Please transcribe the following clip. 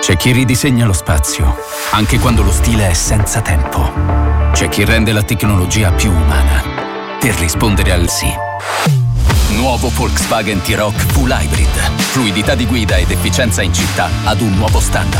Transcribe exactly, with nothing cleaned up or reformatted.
C'è chi ridisegna lo spazio, anche quando lo stile è senza tempo. C'è chi rende la tecnologia più umana, per rispondere al sì. Nuovo Volkswagen T-Roc Full Hybrid. Fluidità di guida ed efficienza in città ad un nuovo standard.